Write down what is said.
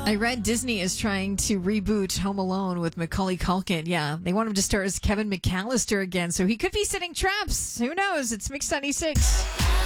I read Disney is trying to reboot Home Alone with Macaulay Culkin. Yeah, they want him to star as Kevin McAllister again, so he could be setting traps. Who knows? It's Mix 96.